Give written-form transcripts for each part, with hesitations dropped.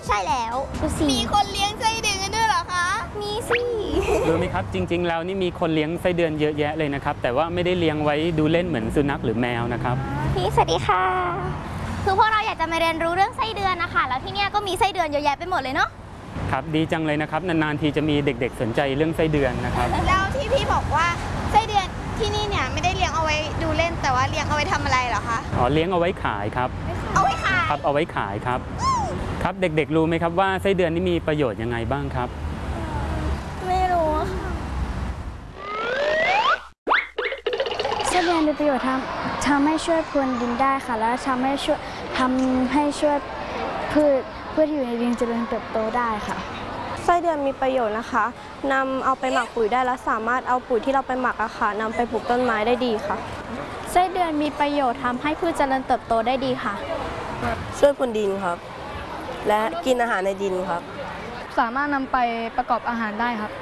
ใช่แล้วดูสิมีคนเลี้ยงไส้เดือนกันด้วยเหรอคะมีสิรู้ไหมครับจริงๆแล้วนี่มีคนเลี้ยงไส้เดือนเยอะแยะเลยนะครับแต่ว่าไม่ได้เลี้ยงไว้ดูเล่นเหมือนสุนัขหรือแมวนะครับพี่สวัสดีค่ะคือพวกเราอยากจะมาเรียนรู้เรื่องไส้เดือนนะคะแล้วที่นี่ก็มีไส้เดือนเยอะแยะไปหมดเลยเนาะครับดีจังเลยนะครับนานๆทีจะมีเด็กๆสนใจเรื่องไส้เดือนนะครับแล้วที่พี่บอกว่าไส้เดือนที่นี่เนี่ยไม่ได้เลี้ยงเอาไว้ดูเล่นแต่ว่าเลี้ยงเอาไว้ทำอะไรเหรอคะอ๋อเลี้ยงเอาไว้ขายครับเอาไว้ขายครับเอาไว้ขายครับครับเด็กๆรู้ไหมครับว่าไส้เดือนนี่มีประโยชน์ยังไงบ้างครับไม่รู้ค่ะไส้เดือนมีประโยชน์ทำให้ช่วยพรวนดินได้ค่ะแล้วทำให้ช่วยพืชที่อยู่ในดินเจริญเติบโตได้ค่ะไส้เดือนมีประโยชน์นะคะนำเอาไปหมักปุ๋ยได้และสามารถเอาปุ๋ยที่เราไปหมักอะค่ะนำไปปลูกต้นไม้ได้ดีค่ะไส้เดือนมีประโยชน์ทำให้พืชเจริญเติบโตได้ดีค่ะช่วยพรวนดินครับและกินอาหารในดินครับสามารถนำไปประกอบอาหารได้ครับ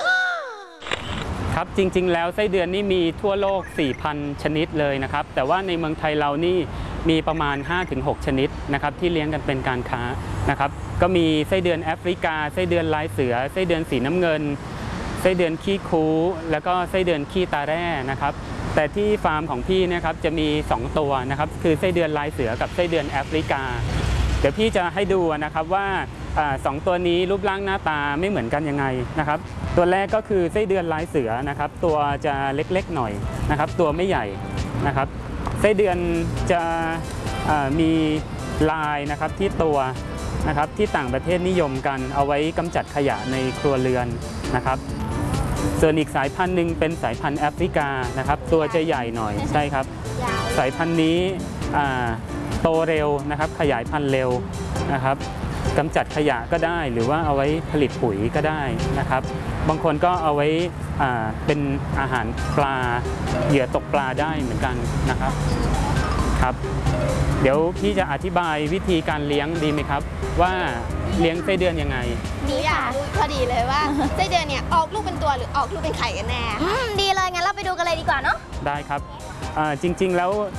ครับจริงๆแล้วไส้เดือนนี่มีทั่วโลก 4,000 ชนิดเลยนะครับแต่ว่าในเมืองไทยเรานี่มีประมาณ 5-6 ชนิดนะครับที่เลี้ยงกันเป็นการค้านะครับก็มีไส้เดือนแอฟริกาไส้เดือนลายเสือไส้เดือนสีน้ำเงินไส้เดือนขี้คูแล้วก็ไส้เดือนขี้ตาแร่นะครับแต่ที่ฟาร์มของพี่นะครับจะมี2ตัวนะครับคือไส้เดือนลายเสือกับไส้เดือนแอฟริกาเดี๋ยวพี่จะให้ดูนะครับว่าสองตัวนี้รูปร่างหน้าตาไม่เหมือนกันยังไงนะครับตัวแรกก็คือไส้เดือนลายเสือนะครับตัวจะเล็กๆหน่อยนะครับตัวไม่ใหญ่นะครับไส้เดือนจะมีลายนะครับที่ตัวนะครับที่ต่างประเทศนิยมกันเอาไว้กำจัดขยะในครัวเรือนนะครับส่วนอีกสายพันธุ์หนึ่งเป็นสายพันธุ์แอฟริกานะครับตัวจะใหญ่หน่อยใช่ครับสายพันธุ์นี้โตเร็วนะครับขยายพันธุ์เร็วนะครับกำจัดขยะก็ได้หรือว่าเอาไว้ผลิตปุ๋ยก็ได้นะครับบางคนก็เอาไว้เป็นอาหารปลาเหยื่อตกปลาได้เหมือนกันนะครับครับเดี๋ยวพี่จะอธิบายวิธีการเลี้ยงดีไหมครับว่าเลี้ยงไส้เดือนยังไงดีค่ะพอดีเลยว่าไส้เดือนเนี่ยออกลูกเป็นตัวหรือออกลูกเป็นไข่กันแน่ดีเลยงั้นเราไปดูกันเลยดีกว่าเนาะได้ครับจริงๆแล้ว